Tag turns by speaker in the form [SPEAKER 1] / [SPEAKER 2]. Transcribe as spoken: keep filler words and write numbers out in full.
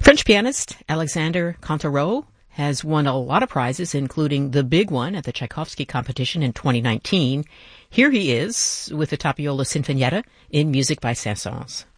[SPEAKER 1] French pianist Alexandre Cantereau has won a lot of prizes, including the big one at the Tchaikovsky competition in twenty nineteen. Here he is with the Tapiola Sinfonietta in Music by Saint-Saëns.